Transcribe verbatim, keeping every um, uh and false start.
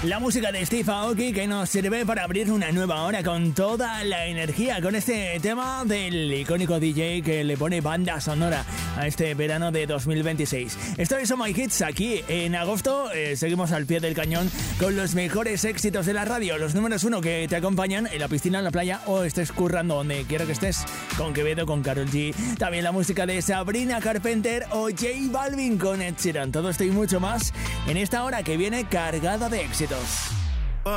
La música de Steve Aoki que nos sirve para abrir una nueva hora con toda la energía, con este tema del icónico D J que le pone banda sonora a este verano de dos mil veintiséis. Esto es Oh My Hits aquí en agosto. Eh, seguimos al pie del cañón con los mejores éxitos de la radio, los números uno que te acompañan en la piscina, en la playa o estés currando donde quiera que estés, con Quevedo, con Karol G. También la música de Sabrina Carpenter o J Balvin con Ed Sheeran. Todo esto y mucho más en esta hora que viene cargada de éxitos.